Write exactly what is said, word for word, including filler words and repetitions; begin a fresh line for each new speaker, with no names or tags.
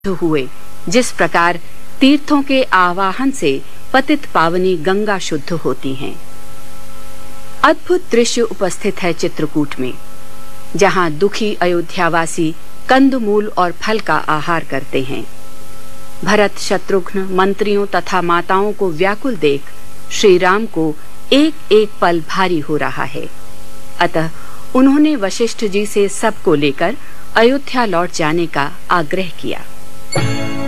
हुए, जिस प्रकार तीर्थों के आवाहन से पतित पावनी गंगा शुद्ध होती हैं। अद्भुत दृश्य उपस्थित है चित्रकूट में, जहां दुखी अयोध्यावासी कंदमूल और फल का आहार करते हैं। भरत, शत्रुघ्न, मंत्रियों तथा माताओं को व्याकुल देख श्री राम को एक एक पल भारी हो रहा है। अतः उन्होंने वशिष्ठ जी से सबको लेकर अयोध्या लौट जाने का आग्रह किया।